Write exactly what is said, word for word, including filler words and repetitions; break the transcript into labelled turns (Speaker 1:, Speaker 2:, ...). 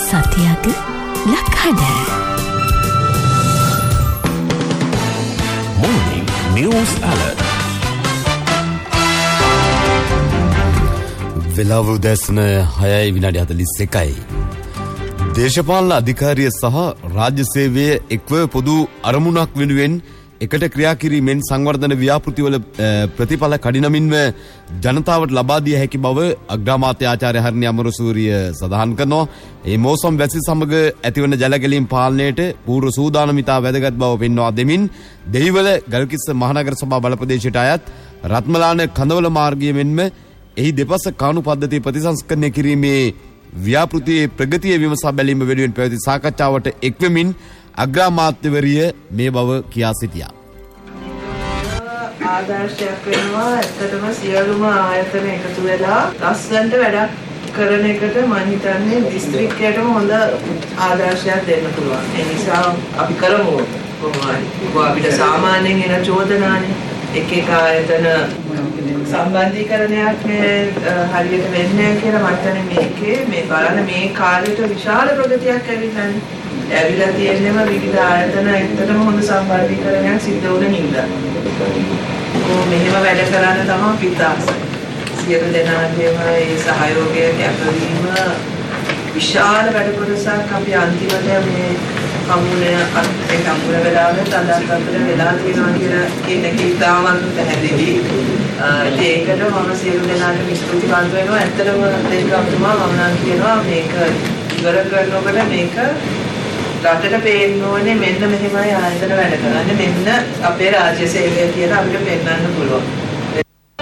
Speaker 1: සතියක ලක්හඬ.
Speaker 2: Morning News Alert.
Speaker 3: වෙලාව උදෑසන හයයි විනාඩි හතළිස් එකයි. දේශපාලන අධිකාරිය සහ රාජ්‍ය සේවයේ එක්ව පොදු අරමුණක් වෙනුවෙන් එකට ක්‍රියා කිරීමෙන් සංවර්ධන ව්‍යාපෘතිවල ප්‍රතිඵල කඩිනමින්ව ජනතාවට ලබා දිය හැකි බව අග්‍රාමාත්‍ය ආචාර්ය හර්නි අමරසූරිය සඳහන් කරනවා. මේ මෝසම් වැසි සමග ඇතිවන ජලගැලීම් පාලනයට පූර්ව සූදානම් ඉතා වැදගත් බව පෙන්වා දෙමින් දෙහිවල ගල්කිස්ස මහනගර සභා බලප්‍රදේශයට අයත් රත්මලාන කඳවල මාර්ගය මෙන්ම එහි දෙපස කාණු පද්ධතිය ප්‍රතිසංස්කරණය කිරීමේ ව්‍යාපෘතියේ ප්‍රගතිය විමසා බැලීම වෙනුවෙන් පැවති සාකච්ඡාවට එක්වෙමින් අග්‍රාමාත්‍යවරිය මේ බව කියා සිටියා.
Speaker 4: ආදර්ශයක් වෙනවා. ඇත්තටම සියලුම ආයතන එකතු වෙලා ලස්සනට වැඩක් කරන එකට මම හිතන්නේ දිස්ත්‍රික්කයටම හොඳ ආදර්ශයක් දෙන්න පුළුවන්. ඒ නිසා අපි කරමු කොහොමයි. අපිට සාමාන්‍යයෙන් එන චෝදනානේ එක එක ආයතන සම්බන්ධීකරණයක් මේ හරියට වෙන්නේ නැහැ කියලා මට හිතන්නේ මේකේ මේ බලන මේ කාලේට විශාල ප්‍රගතියක් ඇවිල්ලානේ. ඇවිල්ලා තියෙන්නම විවිධ ආයතන එක්කටම හොඳ සම්බන්ධීකරණයක් සිද්ධ වුණ හින්දා. කොහොම මෙහෙම වැඩ කරන්න තමයි පිටාස. සියලු දෙනාගේම මේ සහයෝගය කැපවීම විශාල වැඩ කොටසක් අපි අන්තිමට මේ කමුනේ අපේ කමුල වෙලාවට අදාළ අතර වෙලා තියෙනවා කියලා කියන එක ඉතාමත් පැහැදිලි. ඒකට මම සියලු දෙනාට ස්තුතිවන්ත වෙනවා. ඇත්තටම දෙවියන්තුමා මම නම් කියනවා මේක ඉවර කරනකොට මේක රටට පේන්න ඕනේ මෙන්න මෙහෙමයි ආයතන වැඩ කරන්නේ මෙන්න අපේ රාජ්‍ය සේවය කියලා අපිට පෙන්වන්න පුළුවන්.